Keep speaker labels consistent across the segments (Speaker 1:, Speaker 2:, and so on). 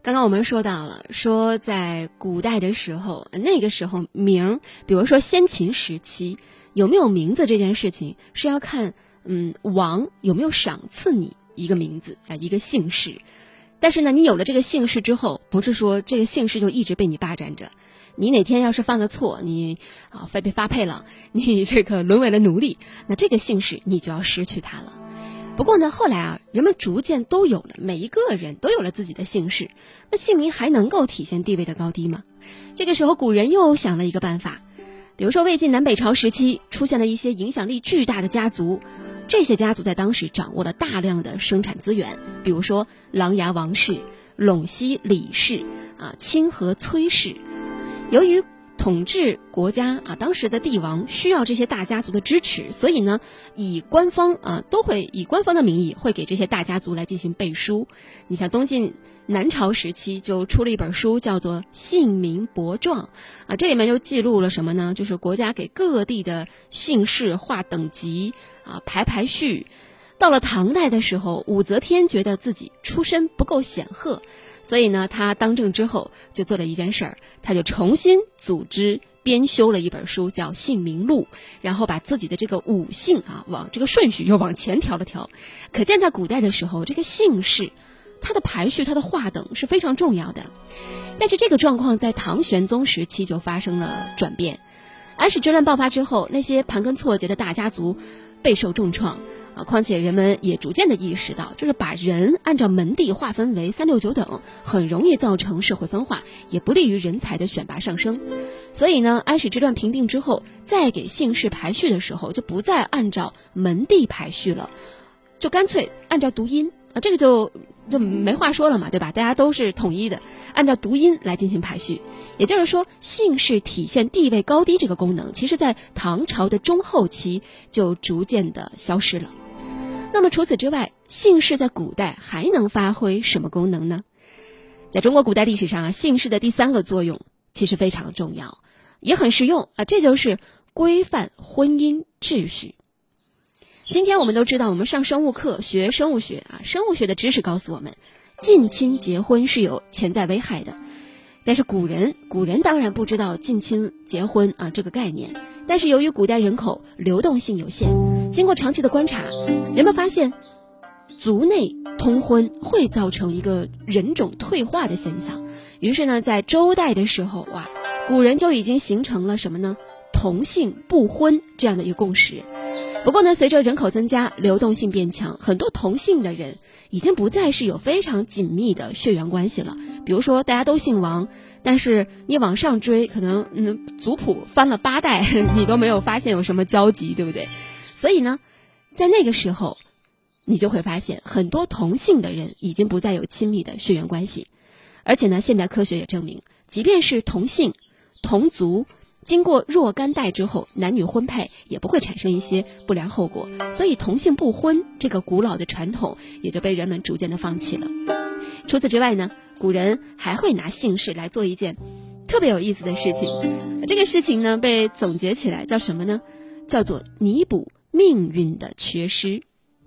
Speaker 1: 刚刚我们说到了，说在古代的时候，那个时候名，比如说先秦时期，有没有名字这件事情是要看王有没有赏赐你一个名字啊，一个姓氏。但是呢，你有了这个姓氏之后，不是说这个姓氏就一直被你霸占着。你哪天要是犯了错，你被发配了，你这个沦为了奴隶，那这个姓氏你就要失去它了。不过呢，后来人们逐渐都有了，每一个人都有了自己的姓氏，那姓名还能够体现地位的高低吗？这个时候古人又想了一个办法，比如说魏晋南北朝时期出现了一些影响力巨大的家族，这些家族在当时掌握了大量的生产资源，比如说琅琊王氏、陇西李氏、清河崔氏。由于统治国家当时的帝王需要这些大家族的支持，所以呢，官方都会以官方的名义会给这些大家族来进行背书。你像东晋南朝时期就出了一本书，叫做《姓名帛状》这里面就记录了什么呢？就是国家给各地的姓氏划等级排序。到了唐代的时候，武则天觉得自己出身不够显赫，所以呢，他当政之后就做了一件事儿，他就重新组织编修了一本书，叫《姓名录》，然后把自己的这个五姓往这个顺序又往前调了调。可见在古代的时候，这个姓氏它的排序、它的划等是非常重要的。但是这个状况在唐玄宗时期就发生了转变。安史之乱爆发之后，那些盘根错节的大家族备受重创。况且人们也逐渐的意识到，就是把人按照门第划分为3、6、9等，很容易造成社会分化，也不利于人才的选拔上升。所以呢，安史之乱平定之后，再给姓氏排序的时候，就不再按照门第排序了，就干脆按照读音这个就没话说了嘛，对吧？大家都是统一的，按照读音来进行排序。也就是说，姓氏体现地位高低这个功能，其实在唐朝的中后期就逐渐的消失了。那么除此之外，姓氏在古代还能发挥什么功能呢？在中国古代历史上姓氏的第3个作用其实非常的重要，也很实用这就是规范婚姻秩序。今天我们都知道，我们上生物课学生物学生物学的知识告诉我们，近亲结婚是有潜在危害的。但是古人当然不知道近亲结婚这个概念，但是由于古代人口流动性有限，经过长期的观察，人们发现族内通婚会造成一个人种退化的现象。于是呢，在周代的时候古人就已经形成了什么呢？同姓不婚这样的一个共识。不过呢，随着人口增加，流动性变强，很多同姓的人已经不再是有非常紧密的血缘关系了。比如说大家都姓王，但是你往上追，可能族谱翻了8代你都没有发现有什么交集，对不对？所以呢，在那个时候你就会发现很多同姓的人已经不再有亲密的血缘关系。而且呢，现代科学也证明，即便是同姓同族，经过若干代之后，男女婚配也不会产生一些不良后果，所以同姓不婚这个古老的传统也就被人们逐渐的放弃了。除此之外呢，古人还会拿姓氏来做一件特别有意思的事情，这个事情呢被总结起来叫什么呢？叫做弥补命运的缺失。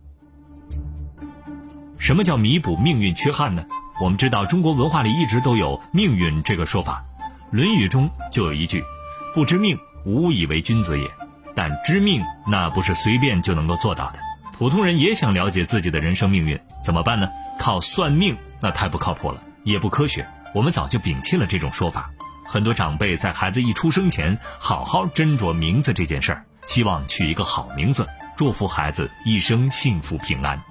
Speaker 2: 什么叫弥补命运缺憾呢？我们知道中国文化里一直都有命运这个说法，《论语》中就有一句，不知命，无以为君子也。但知命那不是随便就能够做到的，普通人也想了解自己的人生命运，怎么办呢？靠算命那太不靠谱了，也不科学，我们早就摒弃了这种说法。很多长辈在孩子一出生前好好斟酌名字这件事儿，希望取一个好名字，祝福孩子一生幸福平安。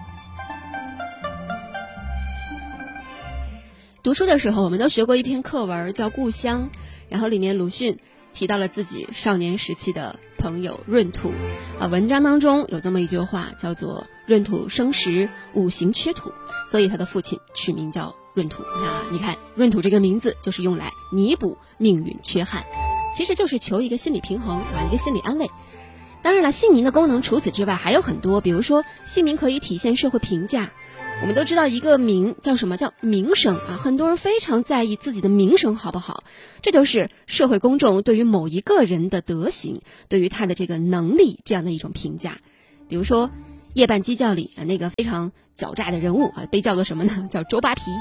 Speaker 1: 读书的时候我们都学过一篇课文叫《故乡》，然后里面鲁迅提到了自己少年时期的朋友闰土文章当中有这么一句话，叫做闰土生时五行缺土，所以他的父亲取名叫闰土。你看闰土这个名字就是用来弥补命运缺憾，其实就是求一个心理平衡一个心理安慰。当然了，姓名的功能除此之外还有很多，比如说姓名可以体现社会评价。我们都知道一个名叫什么，叫名声很多人非常在意自己的名声好不好，这就是社会公众对于某一个人的德行，对于他的这个能力这样的一种评价。比如说夜半鸡叫里那个非常狡诈的人物被叫做什么呢？叫周扒皮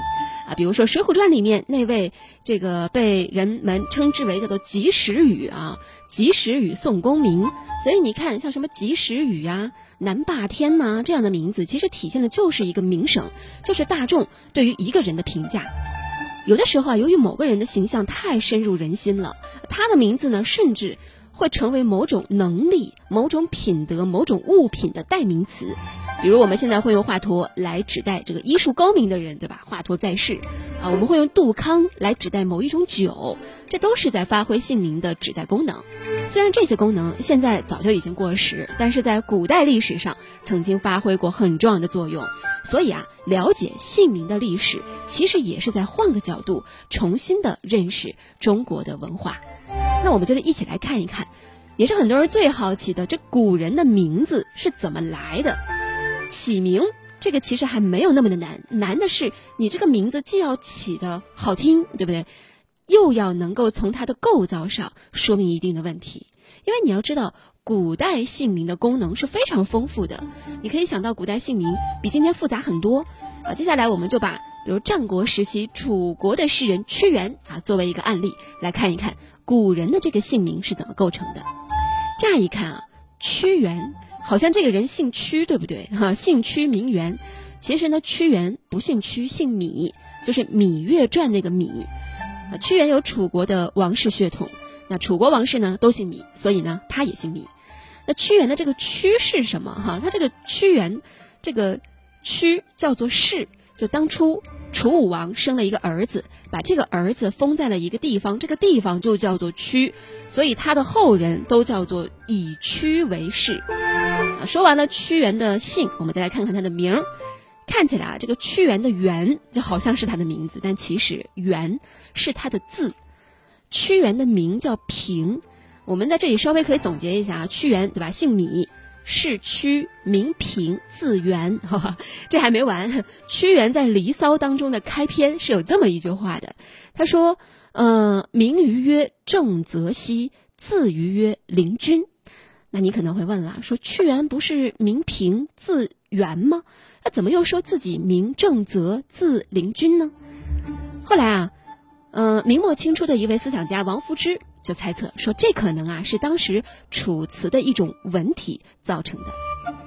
Speaker 1: 比如说《水浒传》里面那位这个被人们称之为叫做及时雨啊，及时雨宋公明。所以你看，像什么及时雨啊、南霸天呐这样的名字，其实体现的就是一个名声，就是大众对于一个人的评价。有的时候啊，由于某个人的形象太深入人心了，他的名字呢，甚至会成为某种能力、某种品德、某种物品的代名词。比如我们现在会用华佗来指代这个医术高明的人，对吧？华佗在世啊，我们会用杜康来指代某一种酒，这都是在发挥姓名的指代功能。虽然这些功能现在早就已经过时，但是在古代历史上曾经发挥过很重要的作用。所以啊，了解姓名的历史，其实也是在换个角度重新的认识中国的文化。那我们就一起来看一看，也是很多人最好奇的，这古人的名字是怎么来的？起名这个其实还没有那么的难，难的是你这个名字既要起的好听，对不对？又要能够从它的构造上说明一定的问题。因为你要知道，古代姓名的功能是非常丰富的，你可以想到古代姓名比今天复杂很多啊。接下来我们就把比如战国时期楚国的诗人屈原啊作为一个案例来看一看古人的这个姓名是怎么构成的。乍一看啊，屈原好像这个人姓屈，对不对？姓屈名原。其实呢，屈原不姓屈，姓芈，就是《芈月传》那个芈。屈原有楚国的王室血统，那楚国王室呢都姓芈，所以呢他也姓芈。那屈原的这个屈是什么？他这个屈原这个屈叫做氏，就当初楚武王生了一个儿子，把这个儿子封在了一个地方，这个地方就叫做屈，所以他的后人都叫做以屈为氏。说完了屈原的姓，我们再来看看他的名。看起来啊，这个屈原的原就好像是他的名字，但其实原是他的字。屈原的名叫平，我们在这里稍微可以总结一下啊，屈原对吧？姓芈，氏屈，名平，字原。这还没完，屈原在《离骚》当中的开篇是有这么一句话的，他说名于曰正则兮，字于曰灵均。那你可能会问了，说屈原不是名平字原吗？那怎么又说自己名正则字灵均呢？后来啊，明末清初的一位思想家王夫之就猜测说，这可能啊是当时楚辞的一种文体造成的。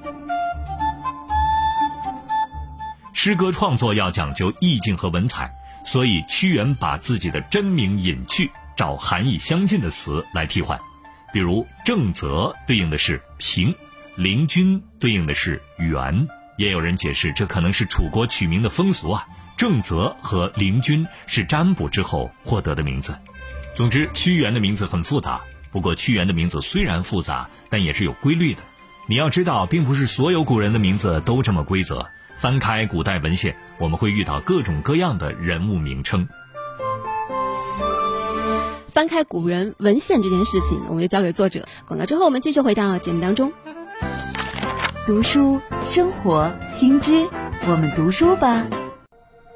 Speaker 2: 诗歌创作要讲究意境和文采，所以屈原把自己的真名隐去，找含义相近的词来替换。比如正则对应的是平，灵均对应的是原。也有人解释，这可能是楚国取名的风俗啊。正则和灵均是占卜之后获得的名字。总之，屈原的名字很复杂，不过屈原的名字虽然复杂，但也是有规律的。你要知道，并不是所有古人的名字都这么规则。翻开古代文献，我们会遇到各种各样的人物名称。
Speaker 1: 翻开古人文献这件事情，我们就交给作者。广告之后，我们继续回到节目当中。
Speaker 3: 读书生活新知，我们读书吧。